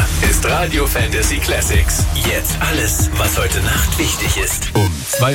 ist Radio Fantasy Classics. Jetzt alles, was heute Nacht wichtig ist. Um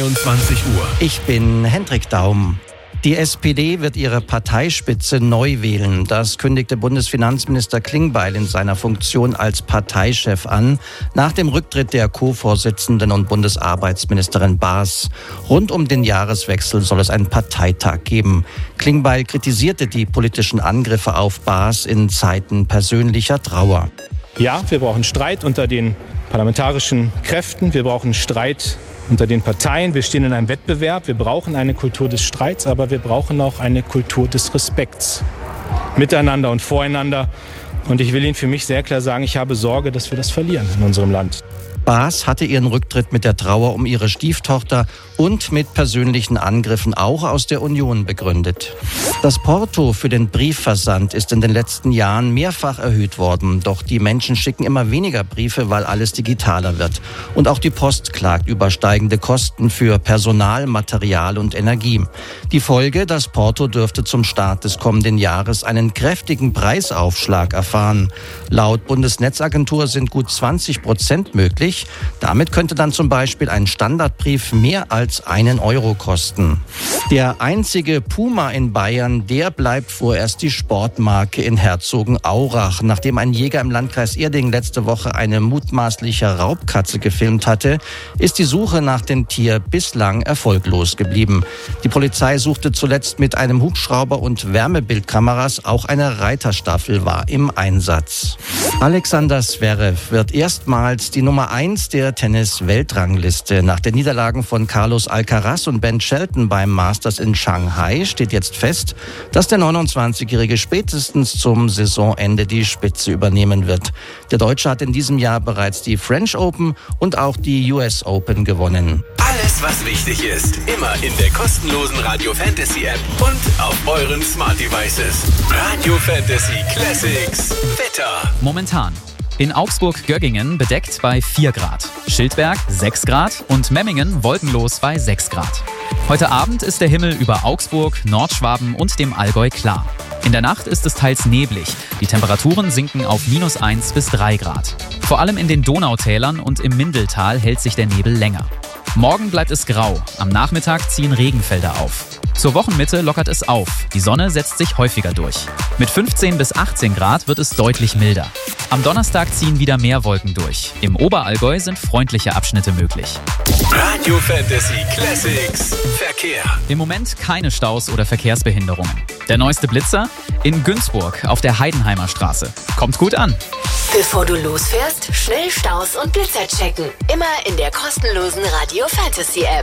22 Uhr. Ich bin Hendrik Daum. Die SPD wird ihre Parteispitze neu wählen. Das kündigte Bundesfinanzminister Klingbeil in seiner Funktion als Parteichef an, nach dem Rücktritt der Co-Vorsitzenden und Bundesarbeitsministerin Baas. Rund um den Jahreswechsel soll es einen Parteitag geben. Klingbeil kritisierte die politischen Angriffe auf Baas in Zeiten persönlicher Trauer. Ja, wir brauchen Streit unter den parlamentarischen Kräften. Wir brauchen Streit unter den Parteien. Wir stehen in einem Wettbewerb. Wir brauchen eine Kultur des Streits, aber wir brauchen auch eine Kultur des Respekts. Miteinander und voreinander. Und ich will Ihnen für mich sehr klar sagen, ich habe Sorge, dass wir das verlieren in unserem Land. Baas hatte ihren Rücktritt mit der Trauer um ihre Stieftochter und mit persönlichen Angriffen auch aus der Union begründet. Das Porto für den Briefversand ist in den letzten Jahren mehrfach erhöht worden. Doch die Menschen schicken immer weniger Briefe, weil alles digitaler wird. Und auch die Post klagt über steigende Kosten für Personal, Material und Energie. Die Folge, das Porto dürfte zum Start des kommenden Jahres einen kräftigen Preisaufschlag erfahren. Laut Bundesnetzagentur sind gut 20% möglich. Damit könnte dann zum Beispiel ein Standardbrief mehr als €1 kosten. Der einzige Puma in Bayern, der bleibt vorerst die Sportmarke in Herzogenaurach. Nachdem ein Jäger im Landkreis Erding letzte Woche eine mutmaßliche Raubkatze gefilmt hatte, ist die Suche nach dem Tier bislang erfolglos geblieben. Die Polizei suchte zuletzt mit einem Hubschrauber und Wärmebildkameras. Auch eine Reiterstaffel war im Einsatz. Alexander Zverev wird erstmals die Nummer 1 der Tennis-Weltrangliste. Nach den Niederlagen von Carlos Alcaraz und Ben Shelton beim Masters in Shanghai steht jetzt fest, dass der 29-Jährige spätestens zum Saisonende die Spitze übernehmen wird. Der Deutsche hat in diesem Jahr bereits die French Open und auch die US Open gewonnen. Alles, was wichtig ist, immer in der kostenlosen Radio Fantasy App und auf euren Smart Devices. Radio Fantasy Classics. Wetter. Momentan. In Augsburg-Göggingen bedeckt bei 4 Grad, Schildberg 6 Grad und Memmingen wolkenlos bei 6 Grad. Heute Abend ist der Himmel über Augsburg, Nordschwaben und dem Allgäu klar. In der Nacht ist es teils neblig. Die Temperaturen sinken auf -1 bis 3 Grad. Vor allem in den Donautälern und im Mindeltal hält sich der Nebel länger. Morgen bleibt es grau. Am Nachmittag ziehen Regenfelder auf. Zur Wochenmitte lockert es auf. Die Sonne setzt sich häufiger durch. Mit 15 bis 18 Grad wird es deutlich milder. Am Donnerstag ziehen wieder mehr Wolken durch. Im Oberallgäu sind freundliche Abschnitte möglich. Radio Fantasy Classics. Verkehr. Im Moment keine Staus oder Verkehrsbehinderungen. Der neueste Blitzer in Günzburg auf der Heidenheimer Straße. Kommt gut an. Bevor du losfährst, schnell Staus und Blitzer checken. Immer in der kostenlosen Radio Fantasy App.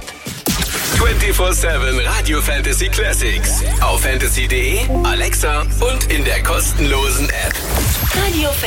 24/7 Radio Fantasy Classics. Auf fantasy.de, Alexa und in der kostenlosen App. Radio